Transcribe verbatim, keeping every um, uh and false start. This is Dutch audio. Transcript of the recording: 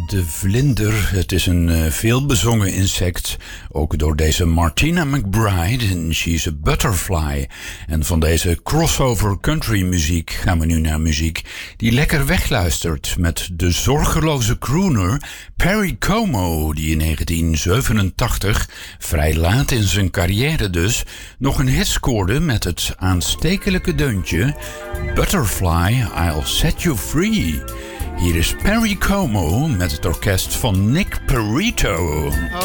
de vlinder. Het is een uh, veelbezongen insect, ook door deze Martina McBride. En She's a Butterfly. En van deze crossover country muziek gaan we nu naar muziek die lekker wegluistert met de zorgeloze crooner Perry Como, die in negentien zevenentachtig, vrij laat in zijn carrière dus, nog een hit scoorde met het aanstekelijke deuntje Butterfly, I'll Set You Free. Hier is Perry Como met het orkest van Nick Perito.